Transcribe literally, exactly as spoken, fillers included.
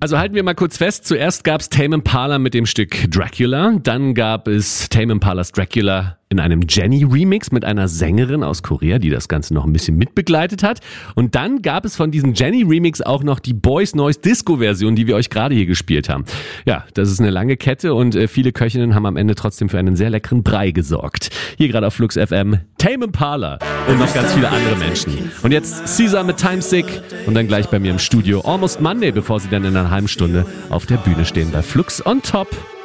Also halten wir mal kurz fest. Zuerst gab es Tame Impala mit dem Stück Dracula. Dann gab es Tame Impalas Dracula in einem Jenny-Remix mit einer Sängerin aus Korea, die das Ganze noch ein bisschen mitbegleitet hat. Und dann gab es von diesem Jenny-Remix auch noch die Boys Noise Disco-Version, die wir euch gerade hier gespielt haben. Ja, das ist eine lange Kette und äh, viele Köchinnen haben am Ende trotzdem für einen sehr leckeren Brei gesorgt. Hier gerade auf Flux F M, Tame Impala und noch ganz viele andere Menschen. Und jetzt Caesar mit Time Sick und dann gleich bei mir im Studio Almost Monday, bevor sie dann in einer halben Stunde auf der Bühne stehen bei Flux on Top.